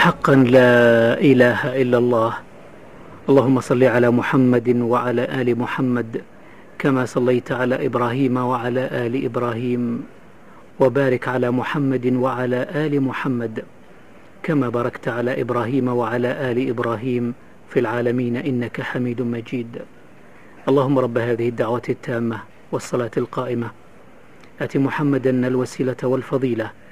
حقا لا إله إلا الله. اللهم صل على محمد وعلى آل محمد كما صليت على إبراهيم وعلى آل إبراهيم، وبارك على محمد وعلى آل محمد كما باركت على إبراهيم وعلى آل إبراهيم في العالمين إنك حميد مجيد. اللهم رب هذه الدعوة التامة والصلاة القائمة آت محمدا الوسيلة والفضيلة